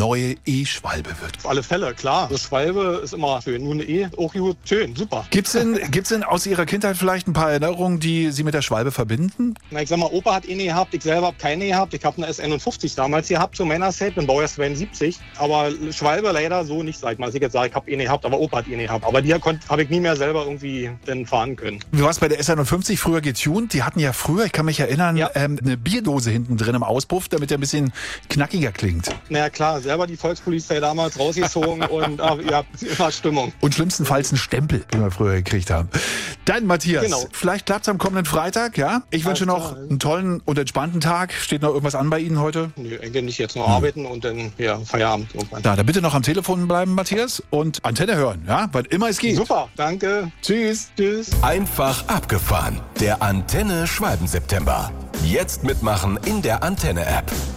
neue E-Schwalbe wird. Auf alle Fälle, klar. Das Schwalbe ist immer schön. Nun eine E, auch gut, schön, super. Gibt's denn aus Ihrer Kindheit vielleicht ein paar Erinnerungen, die Sie mit der Schwalbe verbinden? Na, ich sag mal, Opa hat eine gehabt, ich selber habe keine gehabt. Ich habe eine S51 damals gehabt zu meiner Zeit, bin Baujahr 72. Aber Schwalbe leider so nicht, sag ich mal. Also ich jetzt sage, ich habe eine gehabt, aber Opa hat eine gehabt. Aber die habe ich nie mehr selber irgendwie dann fahren können. Wie war es bei der S51 früher getuned? Die hatten ja früher, ich kann mich erinnern, eine Bierdose hinten drin im Auspuff, damit der ein bisschen knackiger klingt. Naja klar, selber die Volkspolizei damals rausgezogen und ihr habt immer Stimmung. Und schlimmstenfalls einen Stempel, den wir früher gekriegt haben. Dann Matthias, Genau. vielleicht klappt es am kommenden Freitag, ja? Ich wünsche noch einen tollen und entspannten Tag. Steht noch irgendwas an bei Ihnen heute? Nö, eigentlich nicht, jetzt noch arbeiten und dann Feierabend irgendwann. Da bitte noch am Telefon bleiben, Matthias, und Antenne hören, ja? Wann immer es geht. Super, danke. Tschüss. Tschüss. Einfach abgefahren. Der Antenne Schwalben September. Jetzt mitmachen in der Antenne-App.